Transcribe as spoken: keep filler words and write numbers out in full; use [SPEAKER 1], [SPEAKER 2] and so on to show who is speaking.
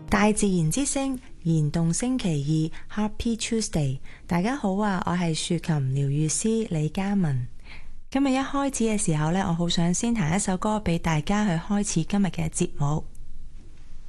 [SPEAKER 1] 大自然之聲燃動星期二 Happy Tuesday， 大家好啊，我係豎琴療癒師李嘉文。今日一開始嘅時候呢，我好想先彈一首歌俾大家去開始今日嘅節目。